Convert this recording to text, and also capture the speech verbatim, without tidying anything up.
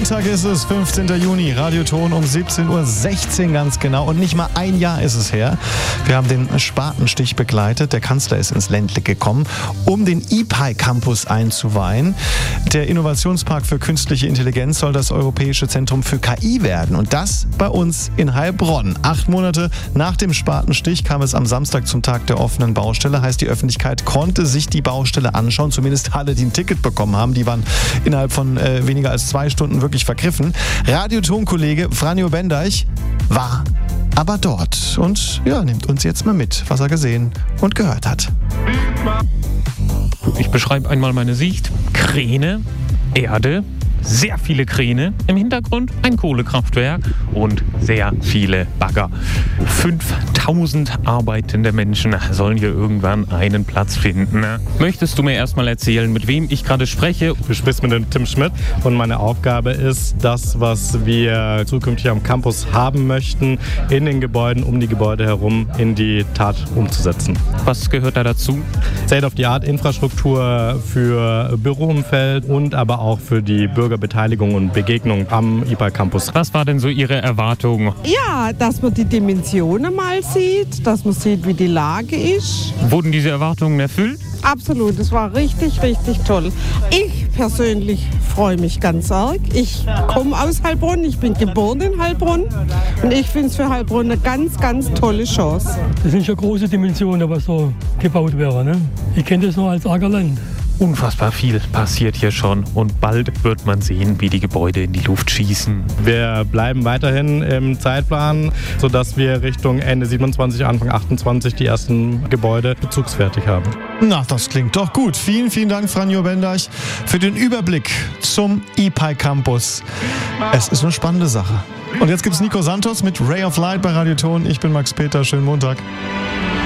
Montag ist es, fünfzehnten Juni, Radioton um siebzehn Uhr sechzehn ganz genau. Und nicht mal ein Jahr ist es her. Wir haben den Spatenstich begleitet. Der Kanzler ist ins Ländle gekommen, um den I P A I-Campus einzuweihen. Der Innovationspark für künstliche Intelligenz soll das Europäische Zentrum für K I werden. Und das bei uns in Heilbronn. Acht Monate nach dem Spatenstich kam es am Samstag zum Tag der offenen Baustelle. Heißt, die Öffentlichkeit konnte sich die Baustelle anschauen. Zumindest alle, die ein Ticket bekommen haben. Die waren innerhalb von äh, weniger als zwei Stunden wirklich vergriffen. Radioton-Kollege Franjo Bendeich war aber dort und ja, nimmt uns jetzt mal mit, was er gesehen und gehört hat. Ich beschreibe einmal meine Sicht. Kräne, Erde, sehr viele Kräne, im Hintergrund ein Kohlekraftwerk und sehr viele Bagger. fünftausend arbeitende Menschen sollen hier irgendwann einen Platz finden. Möchtest du mir erstmal erzählen, mit wem ich gerade spreche? Du sprichst mit dem Tim Schmidt und meine Aufgabe ist, das, was wir zukünftig am Campus haben möchten, in den Gebäuden, um die Gebäude herum, in die Tat umzusetzen. Was gehört da dazu? State-of-the-Art-Infrastruktur für Büroumfeld und aber auch für die Bürgerbeteiligung und Begegnung am I P A I-Campus. Was war denn so Ihre Erwartung? Ja, dass man die Dimensionen mal sieht, dass man sieht, wie die Lage ist. Wurden diese Erwartungen erfüllt? Absolut, es war richtig, richtig toll. Ich persönlich freue mich ganz arg. Ich komme aus Heilbronn, ich bin geboren in Heilbronn und ich finde es für Heilbronn eine ganz, ganz tolle Chance. Das sind schon große Dimensionen, was so gebaut wäre. Ne? Ich kenne das nur als Ackerland. Unfassbar viel passiert hier schon und bald wird man sehen, wie die Gebäude in die Luft schießen. Wir bleiben weiterhin im Zeitplan, sodass wir Richtung Ende siebenundzwanzig, Anfang achtundzwanzig die ersten Gebäude bezugsfertig haben. Na, das klingt doch gut. Vielen, vielen Dank, Franjo Bendeich, für den Überblick zum I P A I-Campus. Es ist eine spannende Sache. Und jetzt gibt's Nico Santos mit Ray of Light bei Radioton. Ich bin Max Peter. Schönen Montag.